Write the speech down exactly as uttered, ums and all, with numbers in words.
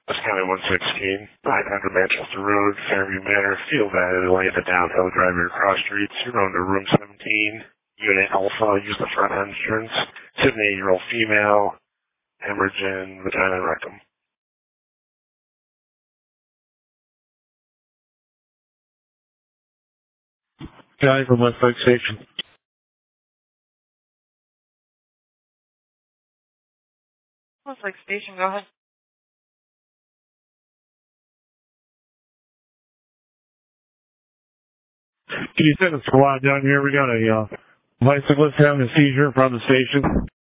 West County one sixteen, nine hundred Manchester Road, Fairview Manor, Field Valley Lane, the downhill driving across streets. You're on to room seventeen, Unit Alpha, use the front entrance. seventy-eight-year-old female, hemorrhage in vagina and rectum. Guy from Westside Station. Westlake Station, go ahead. Can you send a squad down here? We got a uh, bicyclist having a seizure from the station.